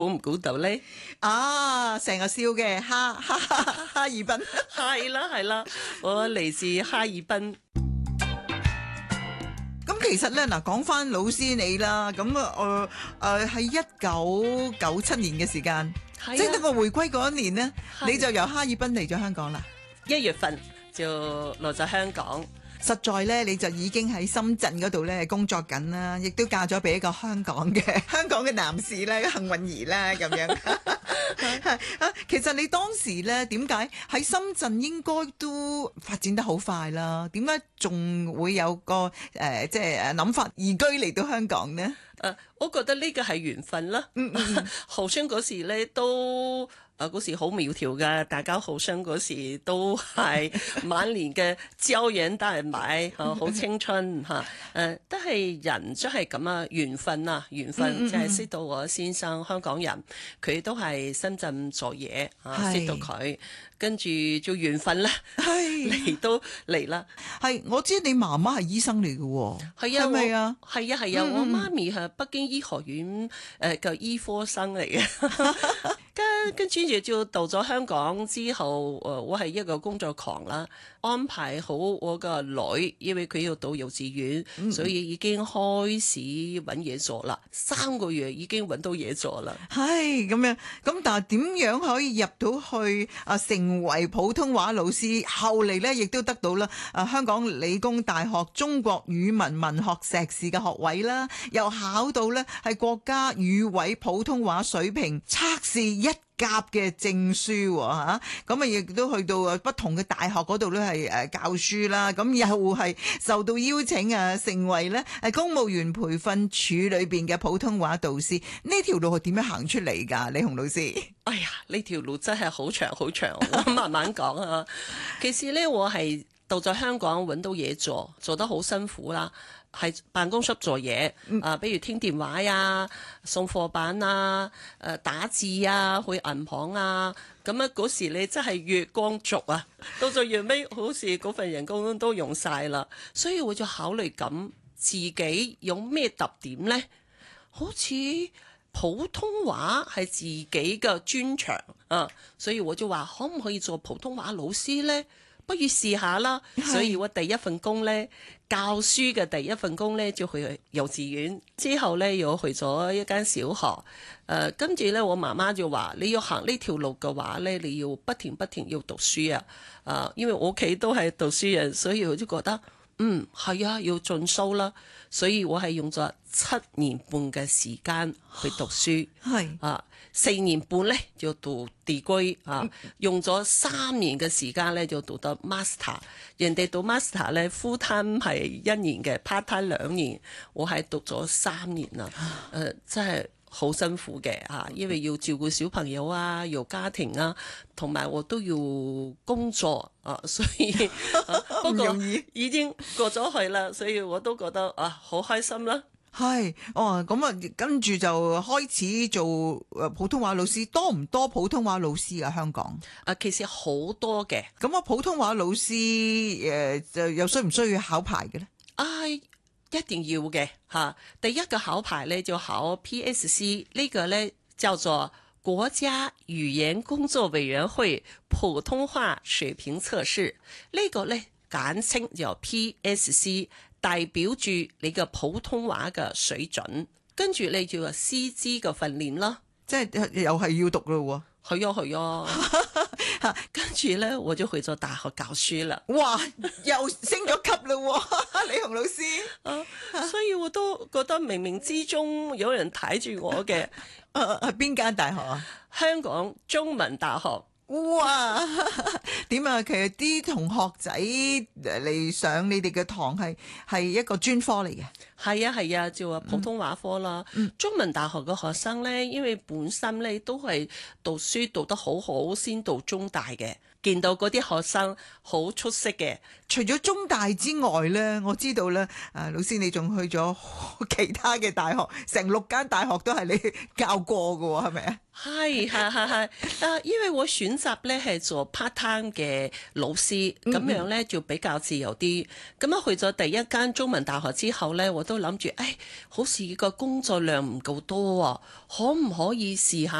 估唔估到咧？ 啊，成日笑嘅哈爾濱。 係啦，我嚟自哈爾濱。 咁其實咧，嗱，講翻老師你啦，咁喺1997年嘅時間，即係得個回歸嗰一年呢，你就由哈爾濱嚟咗香港啦。 1月份就落咗香港。 實在咧，你就已經喺深圳嗰度咧工作緊啦，亦都嫁咗俾一個香港嘅男士咧，幸運兒啦咁樣。其實你當時咧點解喺深圳應該都發展得好快啦？點解仲會有個即係諗法移居嚟到香港呢？ 我覺得呢個係緣分啦。後生嗰時咧都嗰時好苗條㗎，大家後生嗰時都係晚年嘅膠原蛋白，好青春嚇。都係人真係咁啊，緣分即係識到我先生香港人，佢都係深圳做嘢識到佢，跟住做緣分啦，嚟都嚟啦。 係，我知你媽媽係醫生嚟嘅喎，係咪啊？ 係啊，我媽咪係北京醫學院嘅醫科生嚟嘅。跟住就到咗香港之後，我係一個工作狂啦，安排好我個女，因為佢要到幼稚園，所以已經開始揾嘢做啦。3個月已經揾到嘢做啦。 係咁樣，咁但係點樣可以入到去成為普通話老師？後嚟咧亦都得到啦香港理工大學中國語文文學碩士嘅學位啦，又考到咧係國家語委普通話水平測試1甲嘅證書喎，咁亦都去到不同嘅大學嗰度咧係教書啦，咁又係受到邀請成為咧公務員培訓處裏邊嘅普通話導師。呢條路係點樣行出嚟㗎？李紅老師， 哎呀，呢條路真係好長，我慢慢講啊。其實咧，我係到咗香港揾到嘢做得好辛苦啦。喺辦公室做嘢，比如聽電話呀、送貨板啊、打字啊、去銀行啊，咁嗰時你真係月光族啊！到咗月尾，好似嗰份人工都用晒啦，所以我就考慮咁自己有咩特點呢？好似普通話係自己嘅專長啊，所以我就話可唔可以做普通話老師呢？不如試下啦，所以我第一份工呢，教書嘅第一份工呢，就去幼稚園，之後呢，又去咗一間小學，跟住呢，我媽媽就話你要行呢條路嘅話呢，你要不停要讀書啊，因為我屋企都係讀書人，所以我就覺得係啊，要進修啦，所以我係用咗7年半嘅時間去讀書， 係 4年半咧就讀 degree 用咗3年嘅時間咧就讀到 master。人哋讀 master 咧 full time 係1年嘅 part time 2年，我係讀咗3年啦。真係好辛苦嘅因為要照顧小朋友啊，要家庭啊，同埋我都要工作所以不過已經過咗去啦，所以我都覺得好開心啦。 係咁跟住就開始做普通話老師。多唔多普通話老師啊？香港其實好多嘅。 咁普通話老師就又需唔需要考牌嘅咧？ 一定要嘅第一個考牌咧就考 PSC， 呢個咧叫做國家語言工作委員會普通話水平測試，呢個咧簡稱叫 PSC， 代表住你嘅普通話嘅水準，跟住你就話師資嘅訓練啦， 即係又係要讀咯喎。 係啊，跟住咧我就去咗大學教書啦。 哇，又升咗級啦喎，李紅老師。 所以我都覺得冥冥之中有人睇住我嘅。 係邊間大學啊？ 香港中文大學。 哇，點啊？其實啲同學仔嚟上你哋嘅堂係一個專科嚟嘅。 係啊，就話普通話科啦。中文大學嘅學生呢，因為本身呢都係讀書讀得好好，先到中大嘅。見到嗰啲學生好出色嘅， 除咗中大之外呢，我知道呢，老師你仲去咗其他嘅大學，成6間大學都係你教過嘅喎，係咪啊？ 係，因為我選擇咧係做 part time 嘅老師，咁樣咧就比較自由啲。咁去咗第一間中文大學之後咧，我都都諗住，好似個工作量唔夠多啊，可唔可以試下